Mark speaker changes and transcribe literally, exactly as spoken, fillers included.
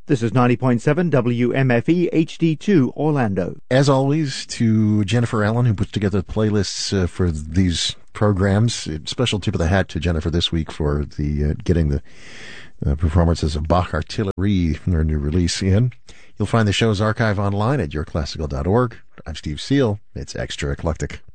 Speaker 1: This is ninety point seven W M F E H D two Orlando.
Speaker 2: As always, to Jennifer Allen, who puts together playlists uh, for these programs. Special tip of the hat to Jennifer this week for the uh, getting the uh, performances of Bach Artillery, their new release, in. You'll find the show's archive online at your classical dot org. I'm Steve Seal. It's Extra Eclectic.